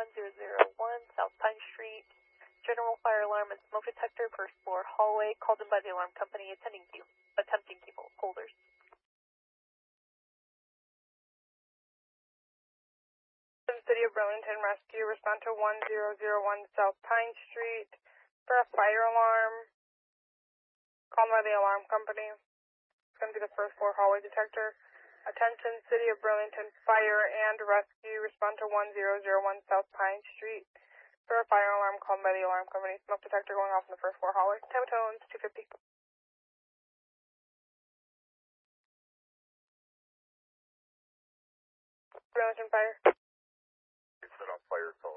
South Pine Street. General fire alarm and smoke detector, first floor hallway, called in by the alarm company attempting key holders. City of Burlington Rescue, respond to 1001 South Pine Street for a fire alarm, called by the alarm company. It's going to be the first floor hallway detector. Attention, City of Burlington Fire and Rescue, respond to 1001 South Pine Street for a fire alarm called by the alarm company. Smoke detector going off in the first floor hallway. Time tones 250. Burlington Fire. Set up fire call.